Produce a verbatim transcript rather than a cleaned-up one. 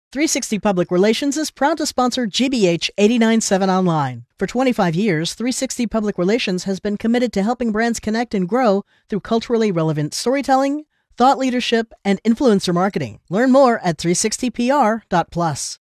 three sixty Public Relations is proud to sponsor G B H eighty-nine point seven Online. For twenty-five years, three sixty Public Relations has been committed to helping brands connect and grow through culturally relevant storytelling, thought leadership, and influencer marketing. Learn more at three sixty p r dot plus.